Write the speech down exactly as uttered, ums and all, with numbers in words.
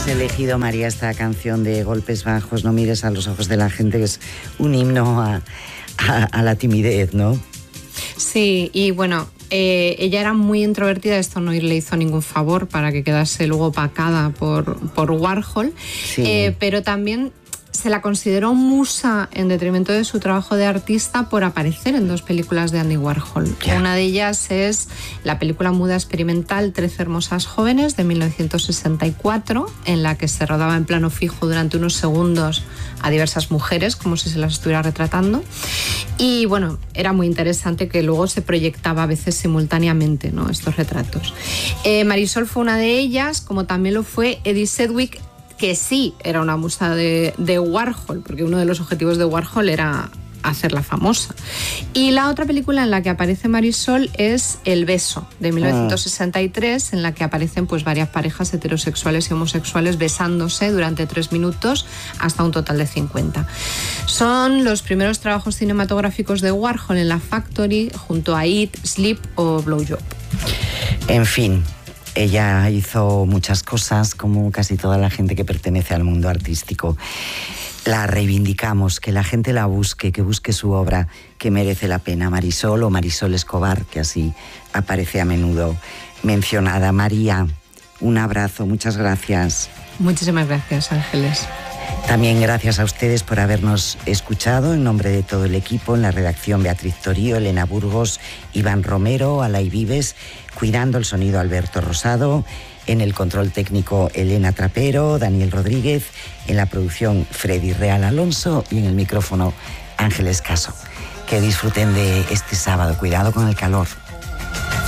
elegido, María, esta canción de Golpes Bajos, No mires a los ojos de la gente, que es un himno a, a, a la timidez, ¿no? Sí, y bueno, eh, ella era muy introvertida, esto no le hizo ningún favor para que quedase luego opacada por, por Warhol, sí. eh, pero también se la consideró musa en detrimento de su trabajo de artista por aparecer en dos películas de Andy Warhol. Yeah. Una de ellas es la película muda experimental Trece hermosas jóvenes de mil novecientos sesenta y cuatro, en la que se rodaba en plano fijo durante unos segundos a diversas mujeres, como si se las estuviera retratando. Y bueno, era muy interesante que luego se proyectaba a veces simultáneamente, ¿no?, estos retratos. Eh, Marisol fue una de ellas, como también lo fue Edie Sedgwick, que sí era una musa de, de Warhol, porque uno de los objetivos de Warhol era hacerla famosa. Y la otra película en la que aparece Marisol es El beso, de mil novecientos sesenta y tres, en la que aparecen pues varias parejas heterosexuales y homosexuales besándose durante tres minutos hasta un total de cincuenta. Son los primeros trabajos cinematográficos de Warhol en la Factory, junto a Eat, Sleep o Blow Job. En fin, ella hizo muchas cosas, como casi toda la gente que pertenece al mundo artístico. La reivindicamos, que la gente la busque, que busque su obra, que merece la pena. Marisol o Marisol Escobar, que así aparece a menudo mencionada. María, un abrazo, muchas gracias. Muchísimas gracias, Ángeles. También gracias a ustedes por habernos escuchado. En nombre de todo el equipo, en la redacción Beatriz Torío, Elena Burgos, Iván Romero, Alay Vives, cuidando el sonido Alberto Rosado, en el control técnico Elena Trapero, Daniel Rodríguez, en la producción Freddy Real Alonso y en el micrófono Ángeles Caso. Que disfruten de este sábado. Cuidado con el calor.